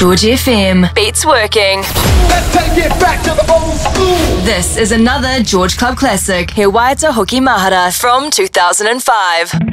George FM. Beats working. Let's take it back to the old school. This is another George Club classic, He Waita Hoki Mahara from 2005.